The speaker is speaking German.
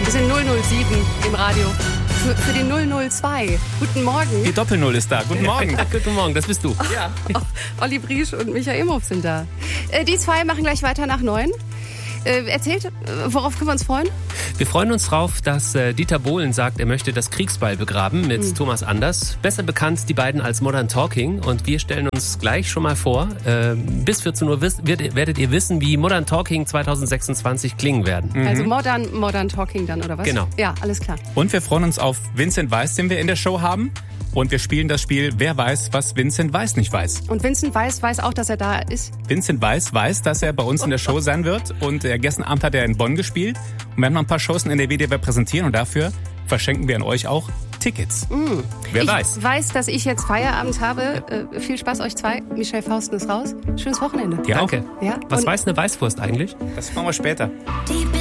Wir sind 007 im Radio. Für den 002. Guten Morgen. Die Doppel-0 ist da. Guten Morgen. Guten Morgen, das bist du. Ja. Olli Briesch und Michael Imhoff sind da. Die zwei machen gleich weiter nach 9. Erzählt, worauf können wir uns freuen? Wir freuen uns drauf, dass Dieter Bohlen sagt, er möchte das Kriegsbeil begraben mit Thomas Anders. Besser bekannt die beiden als Modern Talking. Und wir stellen uns gleich schon mal vor, bis 14 Uhr werdet ihr wissen, wie Modern Talking 2026 klingen werden. Also Modern Talking dann, oder was? Genau. Ja, alles klar. Und wir freuen uns auf Vincent Weiss, den wir in der Show haben. Und wir spielen das Spiel Wer weiß, was Vincent Weiss nicht weiß. Und Vincent weiß auch, dass er da ist? Vincent Weiss weiß, dass er bei uns in der Show sein wird. Und gestern Abend hat er in Bonn gespielt. Und wir haben noch ein paar Shows in NRW, die wir präsentieren. Und dafür verschenken wir an euch auch Tickets. Wer weiß. Ich weiß, dass ich jetzt Feierabend habe. Viel Spaß euch zwei. Michelle Fausten ist raus. Schönes Wochenende. Ja, Danke. Ja? Was weiß eine Weißwurst eigentlich? Das machen wir später. Die